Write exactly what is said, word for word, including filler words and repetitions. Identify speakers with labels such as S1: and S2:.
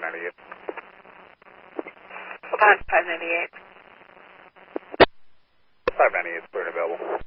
S1: ninety-eight.
S2: On five ninety-eight.
S1: five ninety-eight is clear and available.